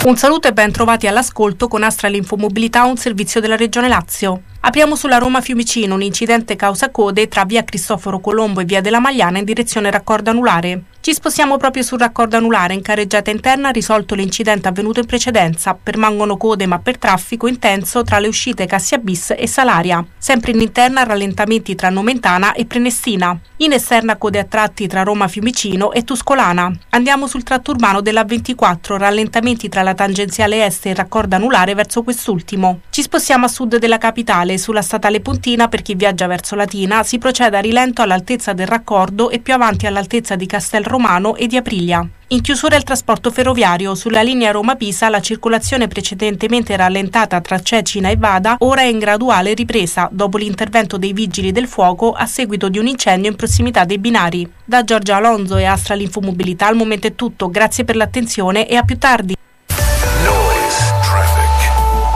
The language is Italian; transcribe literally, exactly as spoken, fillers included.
Un saluto e ben trovati all'ascolto con Astra Infomobilità, un servizio della Regione Lazio. Apriamo sulla Roma Fiumicino, un incidente causa code tra via Cristoforo Colombo e via della Magliana in direzione raccordo anulare. Ci spostiamo proprio sul raccordo anulare. In carreggiata interna risolto l'incidente avvenuto in precedenza. Permangono code ma per traffico intenso tra le uscite Cassia Bis e Salaria. Sempre in interna rallentamenti tra Nomentana e Prenestina. In esterna code a tratti tra Roma Fiumicino e Tuscolana. Andiamo sul tratto urbano della ventiquattro, rallentamenti tra la tangenziale est e il raccordo anulare verso quest'ultimo. Ci spostiamo a sud della capitale, sulla statale Pontina per chi viaggia verso Latina si procede a rilento all'altezza del raccordo e più avanti all'altezza di Castel Romano e di Aprilia. In chiusura il trasporto ferroviario. Sulla linea Roma-Pisa la circolazione precedentemente rallentata tra Cecina e Vada ora è in graduale ripresa dopo l'intervento dei vigili del fuoco a seguito di un incendio in prossimità dei binari. Da Giorgia Alonso e Astra Infomobilità al momento è tutto, grazie per l'attenzione e a più tardi.